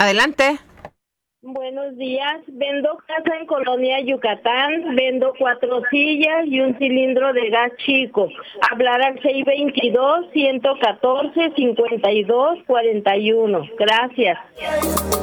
Adelante. Buenos días, vendo casa en Colonia Yucatán, vendo 4 sillas y un cilindro de gas chico. Hablar al 622-114-5241. Gracias.